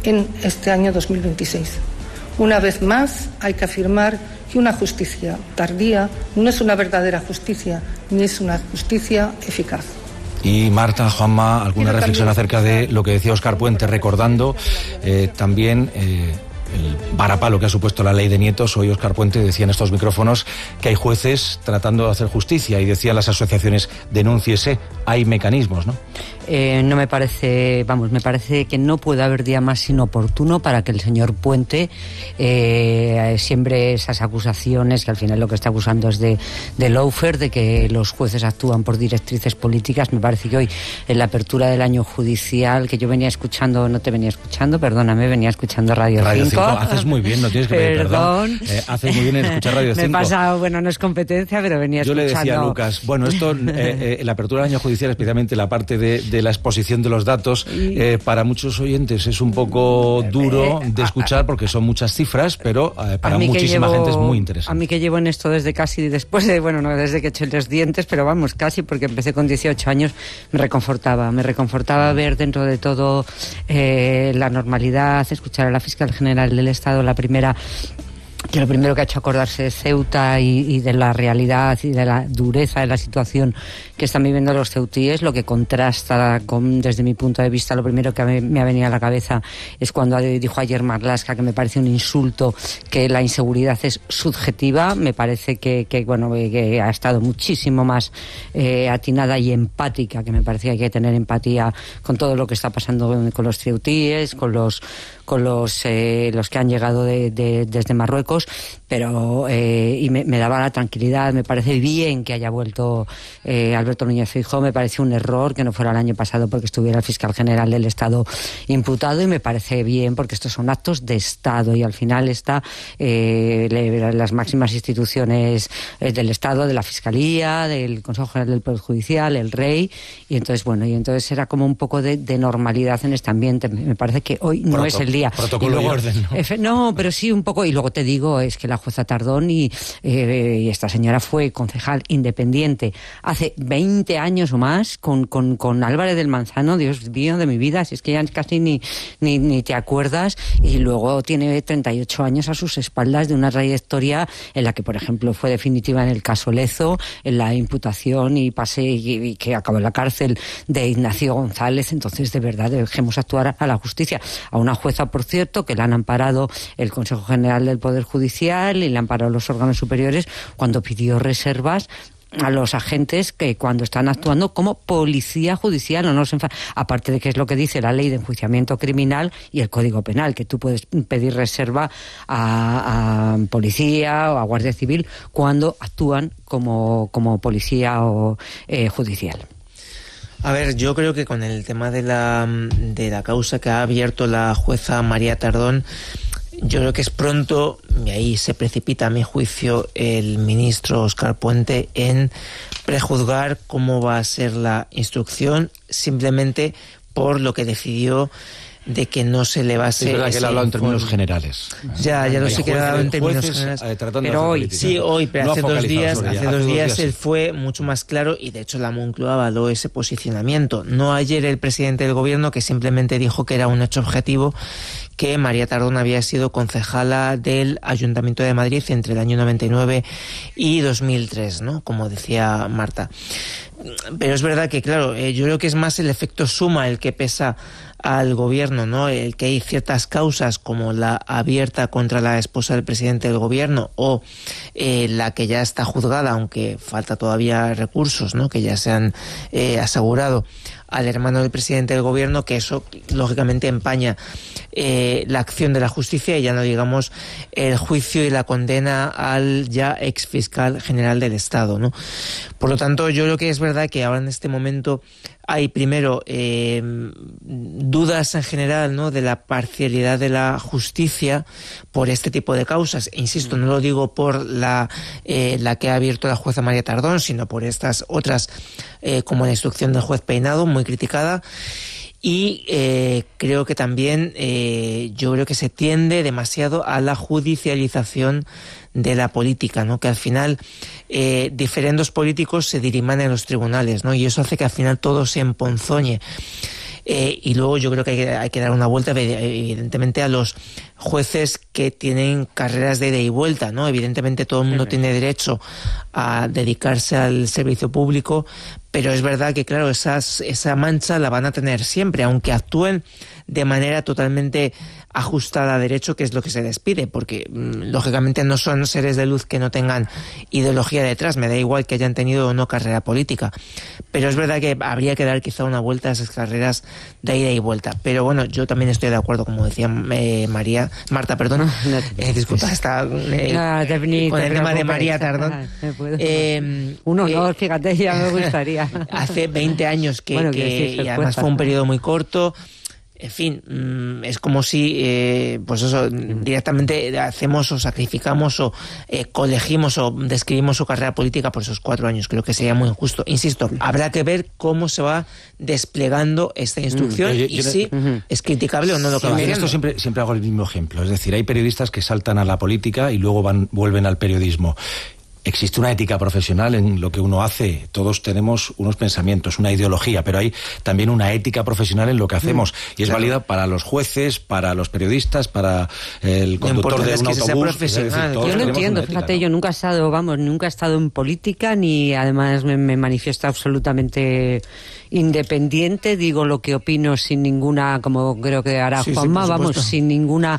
en este año 2026. Una vez más, hay que afirmar que una justicia tardía no es una verdadera justicia, ni es una justicia eficaz. Y Marta, Juanma, ¿alguna reflexión acerca de lo que decía Óscar Puente, recordando también el varapalo que ha supuesto la ley de nietos? Hoy Óscar Puente decía en estos micrófonos que hay jueces tratando de hacer justicia y decían las asociaciones, denúnciese, hay mecanismos, ¿no? No me parece, me parece que no puede haber día más inoportuno para que el señor Puente siembre esas acusaciones, que al final lo que está acusando es de lawfare, de que los jueces actúan por directrices políticas. Me parece que hoy, en la apertura del año judicial, que yo venía escuchando, no te venía escuchando, perdóname, venía escuchando Radio 5. Haces muy bien, no tienes que pedir perdón. Haces muy bien en escuchar Radio 5. Me he pasado, bueno, no es competencia, pero venía escuchando. Yo le decía a Lucas, bueno, esto, la apertura del año judicial, especialmente la parte de la exposición de los datos, para muchos oyentes es un poco duro de escuchar porque son muchas cifras, pero para muchísima gente es muy interesante. A mí que llevo en esto desde casi después de, bueno, no desde que he hecho los dientes, pero vamos, casi, porque empecé con 18 años, me reconfortaba ver dentro de todo la normalidad, escuchar a la fiscal general del Estado, que lo primero que ha hecho acordarse de Ceuta y de la realidad y de la dureza de la situación que están viviendo los ceutíes, lo que contrasta desde mi punto de vista. Lo primero que me ha venido a la cabeza es cuando dijo ayer Marlaska, que me parece un insulto, que la inseguridad es subjetiva. Me parece que ha estado muchísimo más atinada y empática, que me parece que hay que tener empatía con todo lo que está pasando con los ceutíes, con los que han llegado desde Marruecos, pero y me daba la tranquilidad. Me parece bien que haya vuelto Alberto Núñez Feijóo. Me parece un error que no fuera el año pasado porque estuviera el fiscal general del Estado imputado, y me parece bien porque estos son actos de Estado y al final está las máximas instituciones del Estado, de la Fiscalía, del Consejo General del Poder Judicial, el Rey, y entonces era como un poco de normalidad en este ambiente. Me parece que hoy no es el día. Protocolo y orden, ¿no? No, pero sí un poco. Y luego te digo, es que la jueza Tardón y esta señora fue concejal independiente hace 20 años o más con Álvarez del Manzano, Dios mío de mi vida, si es que ya casi ni te acuerdas, y luego tiene 38 años a sus espaldas de una trayectoria en la que, por ejemplo, fue definitiva en el caso Lezo, en la imputación y que acabó en la cárcel de Ignacio González. Entonces, de verdad, dejemos actuar a la justicia. A una jueza, por cierto, que la han amparado el Consejo General del Poder Judicial y le han amparado los órganos superiores cuando pidió reservas a los agentes que cuando están actuando como policía judicial, aparte de que es lo que dice la ley de enjuiciamiento criminal y el Código Penal, que tú puedes pedir reserva a policía o a Guardia Civil cuando actúan como policía o judicial. A ver, yo creo que con el tema de la causa que ha abierto la jueza María Tardón, yo creo que es pronto, y ahí se precipita a mi juicio el ministro Óscar Puente en prejuzgar cómo va a ser la instrucción, simplemente por lo que decidió de que no se le va a ser... Es verdad que él ha hablado en términos generales. Ya lo sé que ha hablado en términos generales. Pero hoy, pero hace dos días él fue mucho más claro, y de hecho la Moncloa avaló ese posicionamiento. No ayer el presidente del gobierno, que simplemente dijo que era un hecho objetivo que María Tardón había sido concejala del Ayuntamiento de Madrid entre el año 99 y 2003, ¿no? Como decía Marta. Pero es verdad que, claro, yo creo que es más el efecto suma el que pesa al gobierno, ¿no? El que hay ciertas causas como la abierta contra la esposa del presidente del gobierno o la que ya está juzgada, aunque falta todavía recursos, ¿no? Que ya se han asegurado al hermano del presidente del gobierno, que eso lógicamente empaña la acción de la justicia, y ya no digamos el juicio y la condena al ya ex fiscal general del Estado, ¿no? Por lo tanto, yo creo que es verdad que ahora en este momento hay primero dudas en general, ¿no?, de la parcialidad de la justicia por este tipo de causas. Insisto, no lo digo por la que ha abierto la jueza María Tardón, sino por estas otras, como la instrucción del juez Peinado, muy criticada. Y creo que también, yo creo que se tiende demasiado a la judicialización de la política, ¿no? Que al final diferendos políticos se diriman en los tribunales, ¿no? Y eso hace que al final todo se emponzoñe. Y luego yo creo que hay que dar una vuelta, evidentemente, a los jueces que tienen carreras de ida y vuelta, ¿no? Evidentemente todo el mundo tiene derecho a dedicarse al servicio público, pero es verdad que, claro, esa mancha la van a tener siempre, aunque actúen de manera totalmente ajustada a derecho, que es lo que se les pide, porque lógicamente no son seres de luz que no tengan ideología detrás, me da igual que hayan tenido o no carrera política, pero es verdad que habría que dar quizá una vuelta a esas carreras de ida y vuelta. Pero bueno, yo también estoy de acuerdo, como decía Marta, perdón, disculpa, está con el tema de María Tardón. Un honor, fíjate, ya me gustaría. Hace 20 años que y además fue un periodo muy corto. En fin, es como si, pues eso, directamente hacemos o sacrificamos o colegimos o describimos su carrera política por esos 4 años. Creo que sería muy injusto. Insisto, habrá que ver cómo se va desplegando esta instrucción y si es criticable o no lo que va haciendo. Esto siempre hago el mismo ejemplo. Es decir, hay periodistas que saltan a la política y luego vuelven al periodismo. Existe una ética profesional en lo que uno hace. Todos tenemos unos pensamientos, una ideología, pero hay también una ética profesional en lo que hacemos. Y es válida para los jueces, para los periodistas, para el conductor de un autobús. Yo lo entiendo, fíjate, yo nunca he estado en política, ni además me manifiesto absolutamente independiente. Digo lo que opino sin ninguna, como creo que hará Juanma, sin ninguna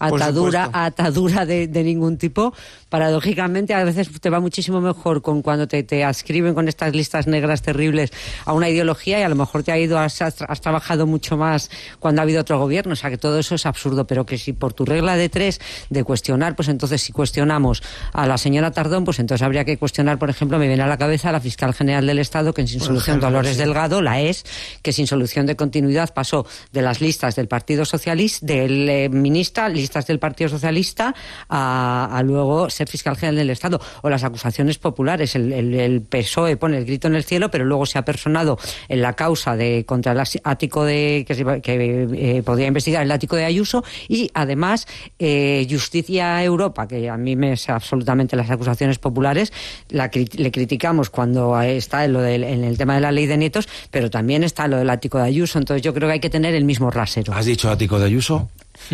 atadura de ningún tipo. Paradójicamente, a veces te va muchísimo mejor cuando te adscriben con estas listas negras terribles a una ideología, y a lo mejor has trabajado mucho más cuando ha habido otro gobierno. O sea, que todo eso es absurdo, pero que si por tu regla de 3 de cuestionar, pues entonces si cuestionamos a la señora Tardón, pues entonces habría que cuestionar, por ejemplo, me viene a la cabeza la fiscal general del Estado, que sin solución, Dolores Delgado, que sin solución de continuidad pasó de las listas del Partido Socialista, listas del Partido Socialista, a luego ser fiscal general del Estado. O las acusaciones populares. El PSOE pone el grito en el cielo, pero luego se ha personado en la causa contra el ático que podría investigar el ático de Ayuso, y además Justicia Europa, que a mí me sé absolutamente las acusaciones populares, le criticamos cuando está en el tema de la ley de nietos, pero también está lo del ático de Ayuso. Entonces yo creo que hay que tener el mismo rasero. ¿Has dicho ático de Ayuso?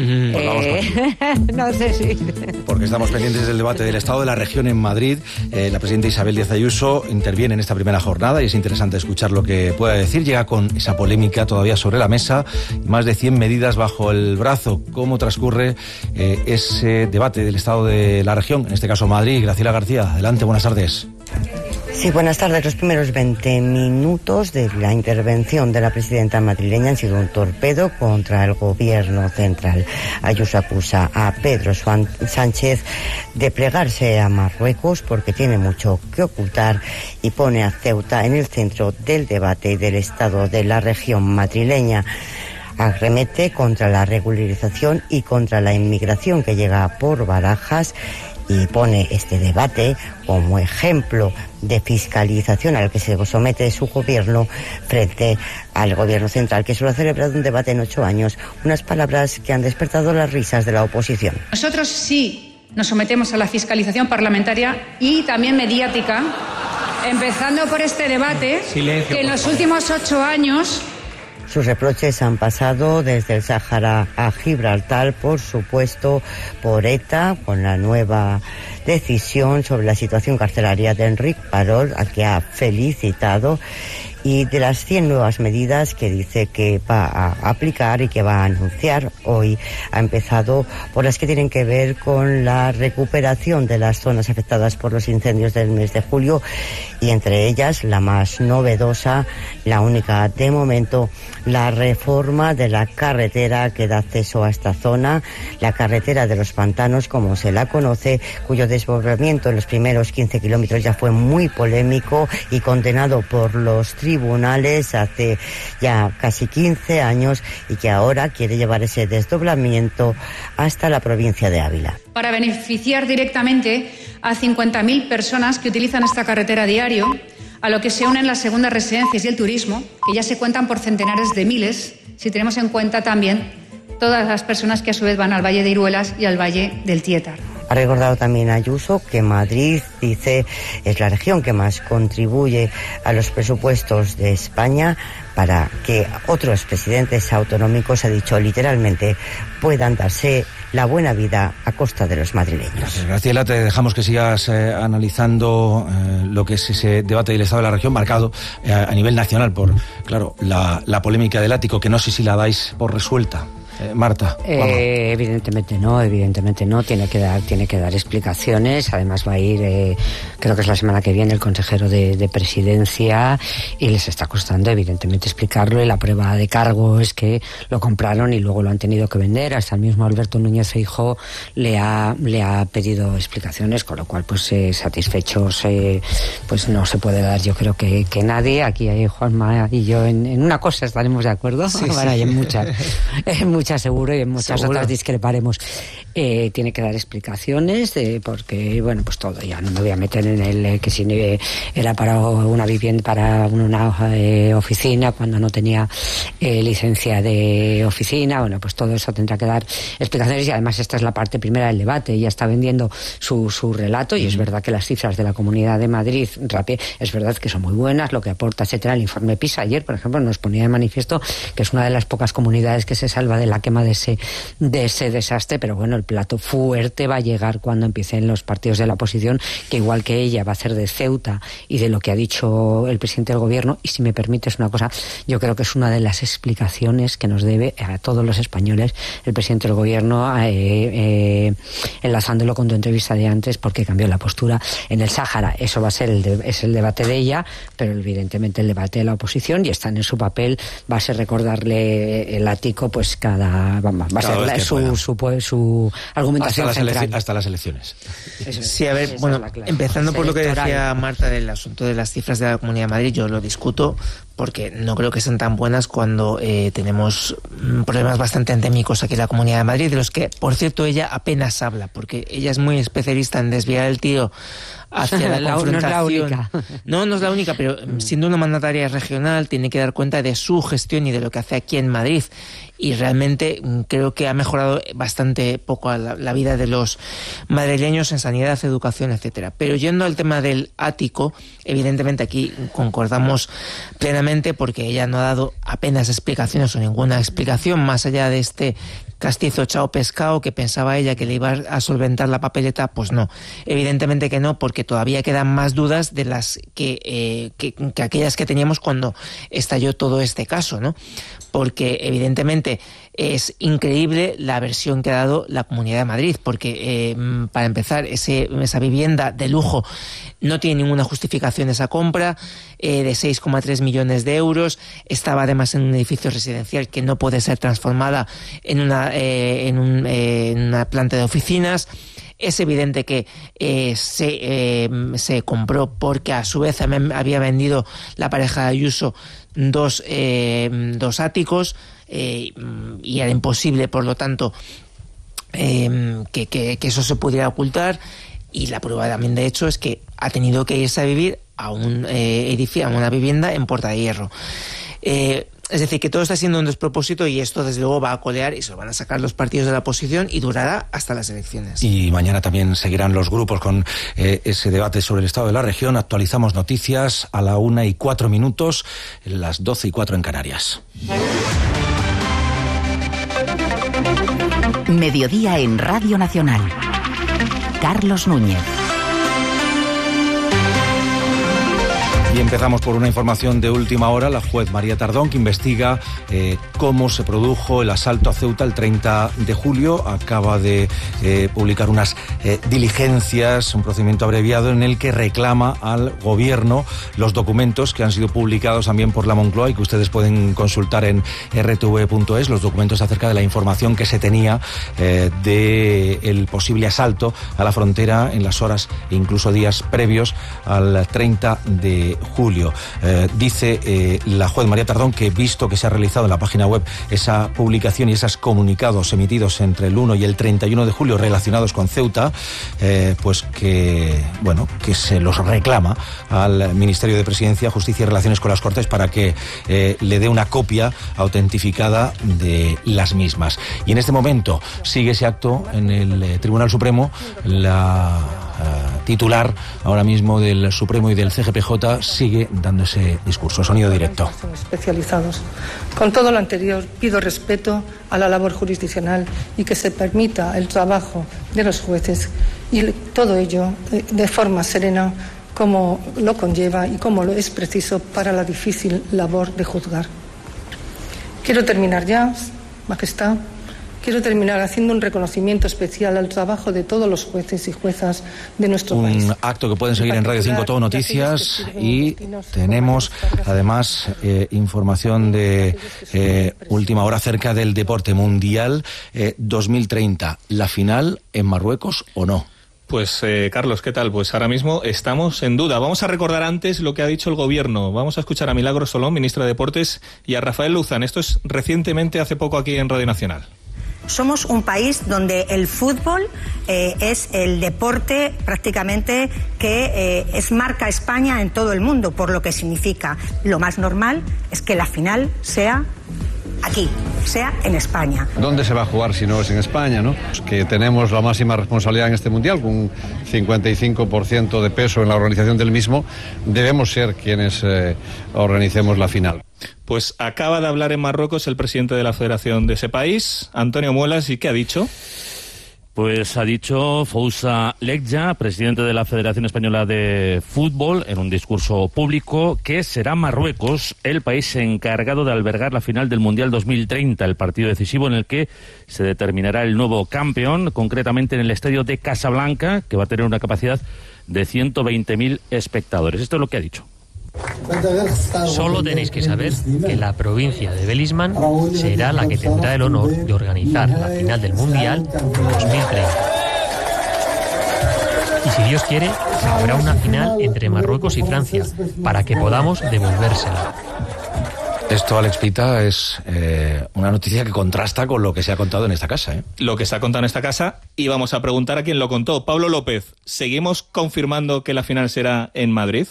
No sé si... Porque estamos pendientes del debate del Estado de la Región en Madrid. La presidenta Isabel Díaz Ayuso interviene en esta primera jornada y es interesante escuchar lo que pueda decir. Llega con esa polémica todavía sobre la mesa y más de 100 medidas bajo el brazo. ¿Cómo transcurre ese debate del Estado de la Región? En este caso Madrid. Graciela García, adelante, buenas tardes. Sí, buenas tardes. Los primeros 20 minutos de la intervención de la presidenta madrileña han sido un torpedo contra el gobierno central. Ayuso acusa a Pedro Sánchez de plegarse a Marruecos porque tiene mucho que ocultar y pone a Ceuta en el centro del debate del Estado de la Región madrileña. Arremete contra la regularización y contra la inmigración que llega por Barajas y pone este debate como ejemplo de fiscalización al que se somete su gobierno frente al gobierno central, que solo ha celebrado un debate en 8 años. Unas palabras que han despertado las risas de la oposición. Nosotros sí nos sometemos a la fiscalización parlamentaria y también mediática, empezando por este debate, que en los últimos 8 años... Sus reproches han pasado desde el Sáhara a Gibraltar, por supuesto, por ETA, con la nueva decisión sobre la situación carcelaria de Enric Parol, al que ha felicitado, y de las 100 nuevas medidas que dice que va a aplicar y que va a anunciar hoy. Ha empezado por las que tienen que ver con la recuperación de las zonas afectadas por los incendios del mes de julio, y entre ellas la más novedosa, la única de momento, la reforma de la carretera que da acceso a esta zona, la carretera de los pantanos, como se la conoce, cuyo desbordamiento en los primeros 15 kilómetros ya fue muy polémico y condenado por los tribunales hace ya casi 15 años, y que ahora quiere llevar ese desdoblamiento hasta la provincia de Ávila. Para beneficiar directamente a 50.000 personas que utilizan esta carretera a diario, a lo que se unen las segundas residencias y el turismo, que ya se cuentan por centenares de miles, si tenemos en cuenta también todas las personas que a su vez van al Valle de Iruelas y al Valle del Tietar. Ha recordado también Ayuso que Madrid, dice, es la región que más contribuye a los presupuestos de España para que otros presidentes autonómicos, ha dicho literalmente, puedan darse la buena vida a costa de los madrileños. Gracias, Graciela. Te dejamos que sigas analizando lo que es ese debate del Estado de la región, marcado a nivel nacional por, claro, la polémica del ático, que no sé si la dais por resuelta. Marta. Evidentemente no, tiene que dar explicaciones. Además va a ir, creo que es la semana que viene, el consejero de Presidencia, y les está costando evidentemente explicarlo, y la prueba de cargo es que lo compraron y luego lo han tenido que vender. Hasta el mismo Alberto Núñez Feijóo le ha pedido explicaciones, con lo cual pues satisfechos pues no se puede dar, yo creo que nadie. Aquí Juanma y yo en una cosa estaremos de acuerdo, sí, bueno, y en muchas seguro, y en muchas otras discreparemos. Tiene que dar explicaciones porque, bueno, pues todo, ya no me voy a meter en el que si era para una vivienda, para una oficina, cuando no tenía licencia de oficina. Bueno, pues todo eso tendrá que dar explicaciones, y además esta es la parte primera del debate. Ella está vendiendo su relato, y es verdad que las cifras de la Comunidad de Madrid, es verdad que son muy buenas, lo que aporta, etcétera. El informe PISA ayer, por ejemplo, nos ponía de manifiesto que es una de las pocas comunidades que se salva de la quema de ese desastre, pero bueno, el plato fuerte va a llegar cuando empiecen los partidos de la oposición, que igual que ella va a hacer de Ceuta y de lo que ha dicho el presidente del gobierno. Y si me permites una cosa, yo creo que es una de las explicaciones que nos debe a todos los españoles el presidente del gobierno, enlazándolo con tu entrevista de antes, porque cambió la postura en el Sáhara. Eso va a ser es el debate de ella, pero evidentemente el debate de la oposición, y están en su papel, va a ser recordarle el ático, pues va a ser su argumentación central. Hasta las elecciones. Sí, a ver, bueno, empezando por lo que decía Marta del asunto de las cifras de la Comunidad de Madrid, yo lo discuto porque no creo que sean tan buenas cuando tenemos problemas bastante endémicos aquí en la Comunidad de Madrid, de los que, por cierto, ella apenas habla, porque ella es muy especialista en desviar el tiro hacia la confrontación. No es la única, pero siendo una mandataria regional tiene que dar cuenta de su gestión y de lo que hace aquí en Madrid, y realmente creo que ha mejorado bastante poco la vida de los madrileños en sanidad, educación, etcétera. Pero yendo al tema del ático, evidentemente aquí concordamos plenamente, porque ella no ha dado apenas explicaciones o ninguna explicación más allá de este castizo chao pescado que pensaba ella que le iba a solventar la papeleta. Pues no, evidentemente que no, porque todavía quedan más dudas de las que aquellas que teníamos cuando estalló todo este caso, ¿no? Porque evidentemente es increíble la versión que ha dado la Comunidad de Madrid, porque para empezar, esa vivienda de lujo no tiene ninguna justificación, esa compra de 6,3 millones de euros, estaba además en un edificio residencial que no puede ser transformada en una planta de oficinas. Es evidente que se compró porque a su vez había vendido la pareja de Ayuso dos áticos, y era imposible, por lo tanto, que eso se pudiera ocultar. Y la prueba también, de hecho, es que ha tenido que irse a vivir a un edificio, a una vivienda en Puerta de Hierro. Es decir, que todo está siendo un despropósito, y esto desde luego va a colear y se lo van a sacar los partidos de la oposición, y durará hasta las elecciones. Y mañana también seguirán los grupos con ese debate sobre el estado de la región. Actualizamos noticias a la 1:04, las 12:04 en Canarias. Mediodía en Radio Nacional. Carlos Núñez. Y empezamos por una información de última hora. La juez María Tardón, que investiga cómo se produjo el asalto a Ceuta el 30 de julio, acaba de publicar unas diligencias, un procedimiento abreviado en el que reclama al gobierno los documentos que han sido publicados también por la Moncloa y que ustedes pueden consultar en rtv.es, los documentos acerca de la información que se tenía del posible asalto a la frontera en las horas e incluso días previos al 30 de julio. julio. Dice la juez María Tardón que, visto que se ha realizado en la página web esa publicación y esos comunicados emitidos entre el 1 y el 31 de julio relacionados con Ceuta, pues que se los reclama al Ministerio de Presidencia, Justicia y Relaciones con las Cortes para que le dé una copia autentificada de las mismas. Y en este momento sigue ese acto en el Tribunal Supremo. La titular ahora mismo del Supremo y del CGPJ sigue dando ese discurso. Sonido directo. Especializados. Con todo lo anterior, pido respeto a la labor jurisdiccional y que se permita el trabajo de los jueces, y todo ello de forma serena, como lo conlleva y como lo es preciso para la difícil labor de juzgar. Quiero terminar ya, Majestad. Quiero terminar haciendo un reconocimiento especial al trabajo de todos los jueces y juezas de nuestro país. Un acto que pueden seguir en Radio 5 Todo Noticias, y tenemos además información de última hora acerca del deporte mundial 2030. ¿La final en Marruecos o no? Pues Carlos, ¿qué tal? Pues ahora mismo estamos en duda. Vamos a recordar antes lo que ha dicho el Gobierno. Vamos a escuchar a Milagros Solón, ministra de Deportes, y a Rafael Luzán. Esto es recientemente, hace poco, aquí en Radio Nacional. Somos un país donde el fútbol es el deporte prácticamente que es marca España en todo el mundo, por lo que significa. Lo más normal es que la final sea aquí, sea en España. ¿Dónde se va a jugar si no es en España, no? Que tenemos la máxima responsabilidad en este Mundial, con un 55% de peso en la organización del mismo, debemos ser quienes organicemos la final. Pues acaba de hablar en Marruecos el presidente de la federación de ese país, Antonio Muelas, ¿y qué ha dicho? Pues ha dicho Fousa Lekja, presidente de la Federación Española de Fútbol, en un discurso público, que será Marruecos el país encargado de albergar la final del Mundial 2030, el partido decisivo en el que se determinará el nuevo campeón, concretamente en el estadio de Casablanca, que va a tener una capacidad de 120.000 espectadores. Esto es lo que ha dicho. Solo tenéis que saber que la provincia de Belisman será la que tendrá el honor de organizar la final del Mundial 2030. Y si Dios quiere, habrá una final entre Marruecos y Francia, para que podamos devolvérsela. Esto, Alex Pita, es una noticia que contrasta con lo que se ha contado en esta casa. Lo que se ha contado en esta casa, y vamos a preguntar a quién lo contó. Pablo López, ¿seguimos confirmando que la final será en Madrid?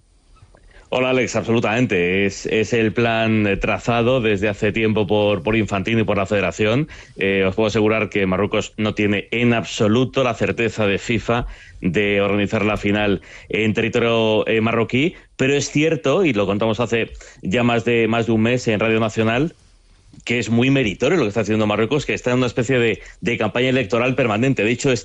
Hola Alex, absolutamente. Es el plan trazado desde hace tiempo por Infantino y por la Federación. Os puedo asegurar que Marruecos no tiene en absoluto la certeza de FIFA de organizar la final en territorio marroquí, pero es cierto, y lo contamos hace ya más de un mes en Radio Nacional, que es muy meritorio lo que está haciendo Marruecos, que está en una especie de campaña electoral permanente. De hecho,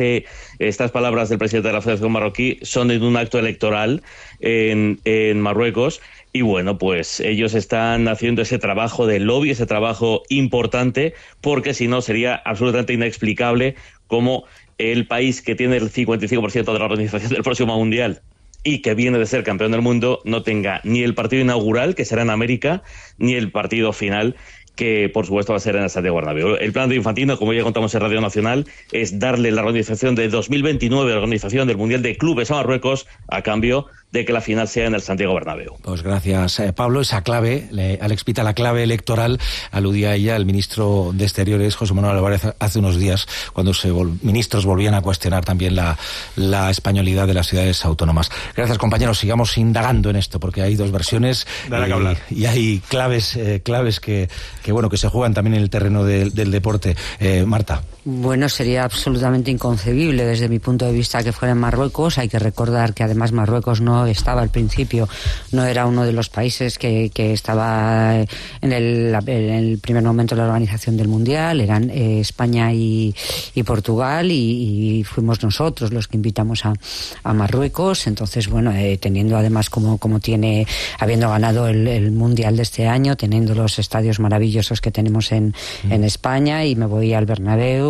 estas palabras del presidente de la Federación marroquí son en un acto electoral en Marruecos, y bueno, pues ellos están haciendo ese trabajo de lobby, ese trabajo importante, porque si no sería absolutamente inexplicable cómo el país que tiene el 55% de la organización del próximo Mundial y que viene de ser campeón del mundo no tenga ni el partido inaugural, que será en América, ni el partido final, que por supuesto va a ser en el Santiago Bernabéu. El plan de Infantino, como ya contamos en Radio Nacional, es darle la organización de 2029, la organización del Mundial de Clubes a Marruecos, a cambio de que la final sea en el Santiago Bernabéu. Pues gracias, Pablo. Esa clave, Alex Pita, la clave electoral, aludía a ella el ministro de Exteriores, José Manuel Álvarez, hace unos días, cuando ministros volvían a cuestionar también la españolidad de las ciudades autónomas. Gracias, compañeros. Sigamos indagando en esto, porque hay dos versiones y hay claves que se juegan también en el terreno del deporte. Marta. Bueno, sería absolutamente inconcebible desde mi punto de vista que fuera en Marruecos. Hay que recordar que además Marruecos no estaba al principio, no era uno de los países que estaba en el primer momento de la organización del Mundial. Eran España y Portugal, y fuimos nosotros los que invitamos a Marruecos. Entonces, bueno, teniendo además habiendo ganado el Mundial de este año, teniendo los estadios maravillosos que tenemos en España, y me voy al Bernabéu,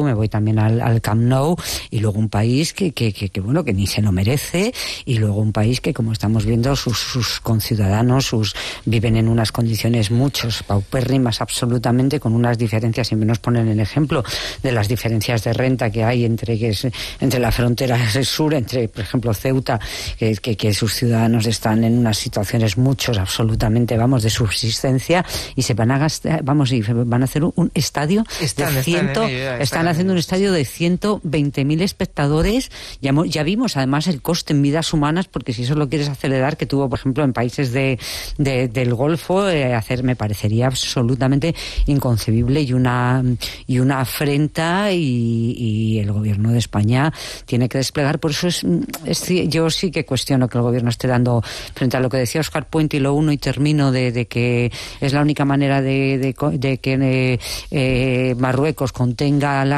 me voy también al Camp Nou, y luego un país que bueno, que ni se lo merece, y luego un país que, como estamos viendo, sus conciudadanos viven en unas condiciones muchos paupérrimas absolutamente, con unas diferencias. Siempre nos ponen el ejemplo de las diferencias de renta que hay entre la frontera sur, entre, por ejemplo, Ceuta, que sus ciudadanos están en unas situaciones muchos absolutamente, de subsistencia, y se van a gastar, y van a hacer un estadio están haciendo un estadio de 120.000 espectadores. Ya vimos además el coste en vidas humanas, porque si eso lo quieres acelerar, que tuvo, por ejemplo, en países del Golfo, me parecería absolutamente inconcebible y una afrenta, y el gobierno de España tiene que desplegar. Por eso yo sí que cuestiono que el gobierno esté dando, frente a lo que decía Óscar Puente, y lo uno y termino, de que es la única manera de que Marruecos contenga